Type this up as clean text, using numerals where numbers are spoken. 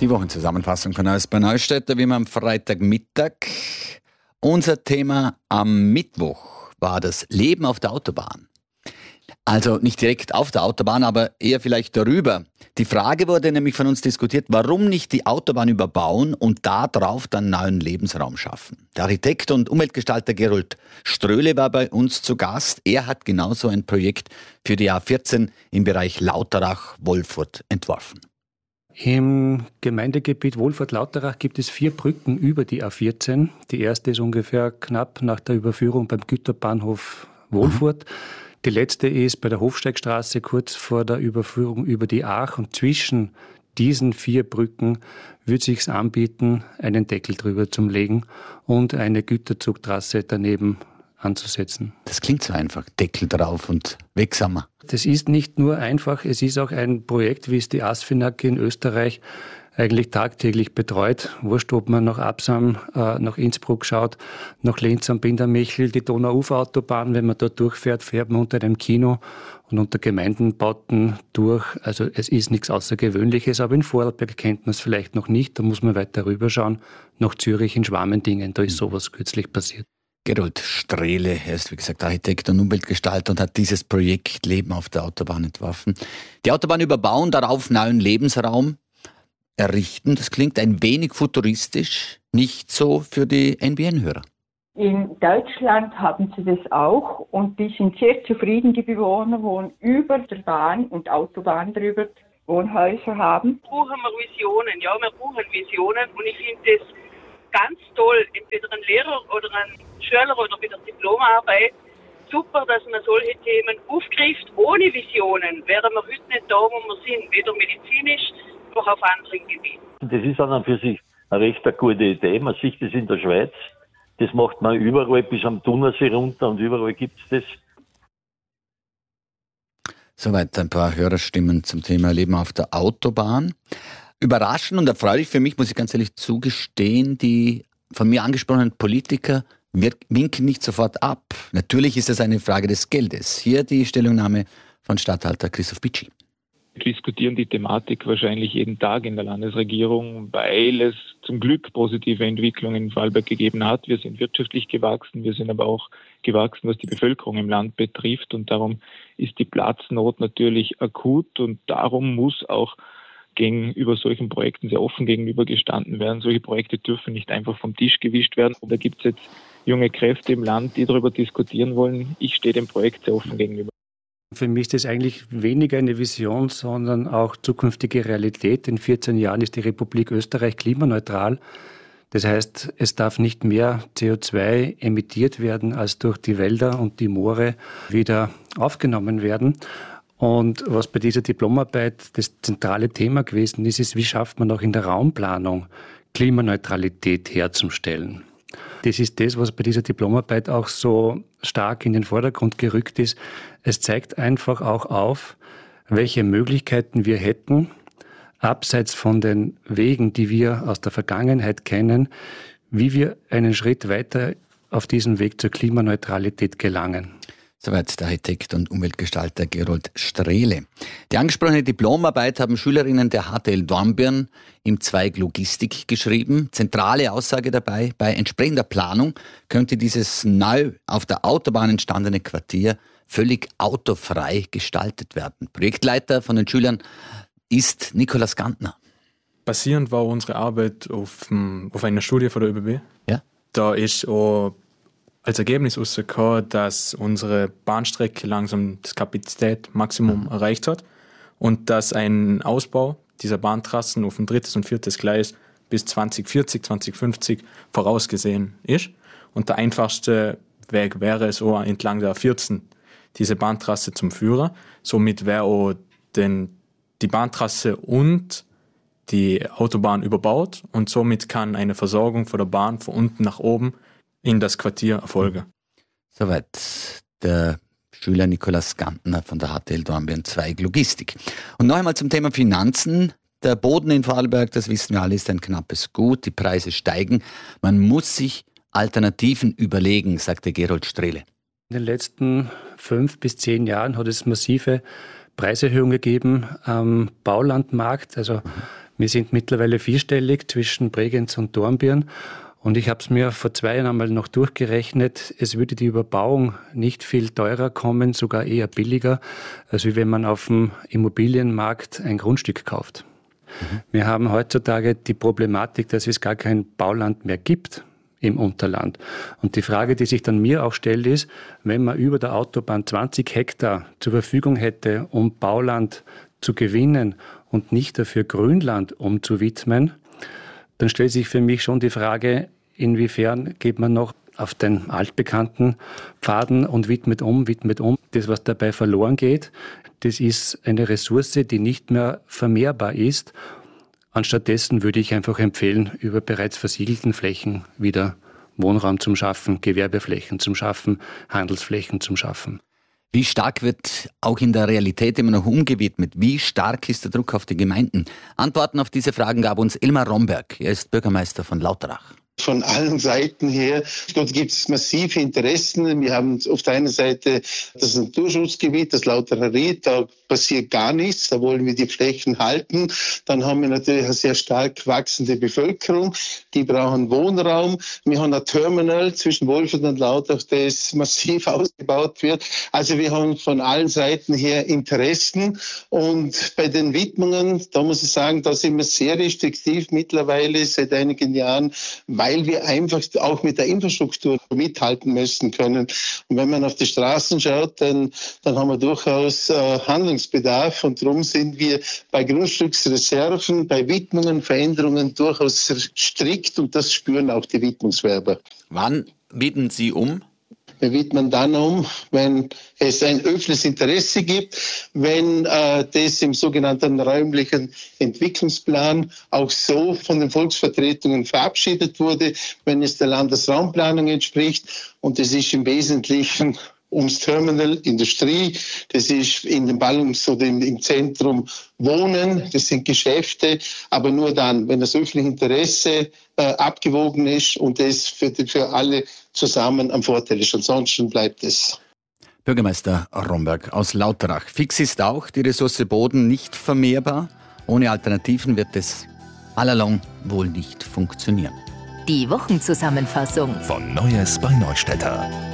Die Wochenzusammenfassung von Ausbau Neustädter, wie man am Freitagmittag. Unser Thema am Mittwoch war das Leben auf der Autobahn. Also nicht direkt auf der Autobahn, aber eher vielleicht darüber. Die Frage wurde nämlich von uns diskutiert, warum nicht die Autobahn überbauen und da drauf dann neuen Lebensraum schaffen. Der Architekt und Umweltgestalter Gerold Ströhle war bei uns zu Gast. Er hat genauso ein Projekt für die A14 im Bereich Lauterach-Wolfurt entworfen. Im Gemeindegebiet Wolfurt-Lauterach gibt es 4 Brücken über die A14. Die erste ist ungefähr knapp nach der Überführung beim Güterbahnhof Wolfurt. Die letzte ist bei der Hofsteigstraße kurz vor der Überführung über die Aach. Und zwischen diesen 4 Brücken würde es sich anbieten, einen Deckel drüber zu legen und eine Güterzugtrasse daneben anzusetzen. Das klingt so einfach. Deckel drauf und weg sind wir. Das ist nicht nur einfach, es ist auch ein Projekt, wie es die ASFINAG in Österreich eigentlich tagtäglich betreut. Wurscht, ob man nach Absam, nach Innsbruck schaut, nach Linz am Bindermichel, die Donau-Ufer-Autobahn, wenn man dort durchfährt, fährt man unter dem Kino und unter Gemeindenbauten durch. Also es ist nichts Außergewöhnliches, aber in Vorarlberg kennt man es vielleicht noch nicht. Da muss man weiter rüberschauen, nach Zürich in Schwamendingen, da ist sowas kürzlich passiert. Gerold Ströhle, er ist wie gesagt Architekt und Umweltgestalter und hat dieses Projekt Leben auf der Autobahn entworfen. Die Autobahn überbauen, darauf neuen Lebensraum errichten. Das klingt ein wenig futuristisch, nicht so für die NBN-Hörer. In Deutschland haben sie das auch und die sind sehr zufrieden, die Bewohner wohnen über der Bahn und Autobahn drüber, Wohnhäuser haben. Brauchen wir Visionen, ja, wir brauchen Visionen und ich finde das ganz toll, entweder ein Lehrer oder ein Schüler oder mit der Diplomarbeit. Super, dass man solche Themen aufgreift. Ohne Visionen wären wir heute nicht da, wo wir sind, weder medizinisch noch auf anderen Gebieten. Das ist an und für sich eine recht gute Idee. Man sieht das in der Schweiz. Das macht man überall bis am Thunersee runter und überall gibt es das. Soweit ein paar Hörerstimmen zum Thema Leben auf der Autobahn. Überraschend und erfreulich für mich, muss ich ganz ehrlich zugestehen, die von mir angesprochenen Politiker winken nicht sofort ab. Natürlich ist es eine Frage des Geldes. Hier die Stellungnahme von Statthalter Christoph Bitschi. Wir diskutieren die Thematik wahrscheinlich jeden Tag in der Landesregierung, weil es zum Glück positive Entwicklungen in Vorarlberg gegeben hat. Wir sind wirtschaftlich gewachsen, wir sind aber auch gewachsen, was die Bevölkerung im Land betrifft. Und darum ist die Platznot natürlich akut und darum muss auch gegenüber solchen Projekten sehr offen gegenübergestanden werden. Solche Projekte dürfen nicht einfach vom Tisch gewischt werden. Und da gibt es jetzt junge Kräfte im Land, die darüber diskutieren wollen. Ich stehe dem Projekt sehr offen gegenüber. Für mich ist das eigentlich weniger eine Vision, sondern auch zukünftige Realität. In 14 Jahren ist die Republik Österreich klimaneutral. Das heißt, es darf nicht mehr CO2 emittiert werden, als durch die Wälder und die Moore wieder aufgenommen werden. Und was bei dieser Diplomarbeit das zentrale Thema gewesen ist, ist, wie schafft man auch in der Raumplanung Klimaneutralität herzustellen. Das ist das, was bei dieser Diplomarbeit auch so stark in den Vordergrund gerückt ist. Es zeigt einfach auch auf, welche Möglichkeiten wir hätten, abseits von den Wegen, die wir aus der Vergangenheit kennen, wie wir einen Schritt weiter auf diesem Weg zur Klimaneutralität gelangen. Soweit der Architekt und Umweltgestalter Gerold Ströhle. Die angesprochene Diplomarbeit haben Schülerinnen der HTL Dornbirn im Zweig Logistik geschrieben. Zentrale Aussage dabei: Bei entsprechender Planung könnte dieses neu auf der Autobahn entstandene Quartier völlig autofrei gestaltet werden. Projektleiter von den Schülern ist Nikolaus Gantner. Basierend war unsere Arbeit auf einer Studie von der ÖBB. Ja. Da ist auch als Ergebnis rausgekommen, dass unsere Bahnstrecke langsam das Kapazitätsmaximum erreicht hat und dass ein Ausbau dieser Bahntrassen auf ein 3. und 4. Gleis bis 2040, 2050 vorausgesehen ist. Und der einfachste Weg wäre es auch entlang der A14 diese Bahntrasse zum Führer. Somit wäre auch die Bahntrasse und die Autobahn überbaut und somit kann eine Versorgung von der Bahn von unten nach oben in das Quartier erfolgen. Soweit der Schüler Nikolaus Gantner von der HTL Dornbirn Zweig Logistik. Und noch einmal zum Thema Finanzen. Der Boden in Vorarlberg, das wissen wir alle, ist ein knappes Gut. Die Preise steigen. Man muss sich Alternativen überlegen, sagte Gerold Ströhle. In den letzten 5 bis 10 Jahren hat es massive Preiserhöhungen gegeben am Baulandmarkt. Also Wir sind mittlerweile vierstellig zwischen Bregenz und Dornbirn. Und ich habe es mir vor 2 Jahren einmal noch durchgerechnet. Es würde die Überbauung nicht viel teurer kommen, sogar eher billiger, als wenn man auf dem Immobilienmarkt ein Grundstück kauft. Wir haben heutzutage die Problematik, dass es gar kein Bauland mehr gibt im Unterland. Und die Frage, die sich dann mir auch stellt, ist, wenn man über der Autobahn 20 Hektar zur Verfügung hätte, um Bauland zu gewinnen und nicht dafür Grünland umzuwidmen, dann stellt sich für mich schon die Frage, inwiefern geht man noch auf den altbekannten Pfaden und widmet um. Das, was dabei verloren geht, das ist eine Ressource, die nicht mehr vermehrbar ist. Anstattdessen würde ich einfach empfehlen, über bereits versiegelten Flächen wieder Wohnraum zum Schaffen, Gewerbeflächen zum Schaffen, Handelsflächen zum Schaffen. Wie stark wird auch in der Realität immer noch umgewidmet? Wie stark ist der Druck auf die Gemeinden? Antworten auf diese Fragen gab uns Elmar Romberg. Er ist Bürgermeister von Lauterach. Von allen Seiten her. Dort gibt es massive Interessen. Wir haben auf der einen Seite das Naturschutzgebiet, das Lauteracher Ried, da passiert gar nichts, da wollen wir die Flächen halten. Dann haben wir natürlich eine sehr stark wachsende Bevölkerung, die brauchen Wohnraum. Wir haben ein Terminal zwischen Wolfurt und Lauterach, das massiv ausgebaut wird. Also wir haben von allen Seiten her Interessen und bei den Widmungen, da muss ich sagen, da sind wir sehr restriktiv mittlerweile seit einigen Jahren, weil wir einfach auch mit der Infrastruktur mithalten müssen können. Und wenn man auf die Straßen schaut, dann haben wir durchaus Handlungsbedarf. Und darum sind wir bei Grundstücksreserven, bei Widmungen, Veränderungen durchaus strikt. Und das spüren auch die Widmungswerber. Wann bieten Sie um? Wir widmen dann um, wenn es ein öffentliches Interesse gibt, wenn das im sogenannten räumlichen Entwicklungsplan auch so von den Volksvertretungen verabschiedet wurde, wenn es der Landesraumplanung entspricht. Und das ist im Wesentlichen ums Terminal, Industrie, das ist in den Ballungs- oder im Zentrum Wohnen, das sind Geschäfte, aber nur dann, wenn das öffentliche Interesse abgewogen ist und das für alle zusammen am Vorteil ist. Ansonsten bleibt es. Bürgermeister Romberg aus Lauterach. Fix ist auch, die Ressource Boden nicht vermehrbar. Ohne Alternativen wird es allalong wohl nicht funktionieren. Die Wochenzusammenfassung von Neues bei Neustädter.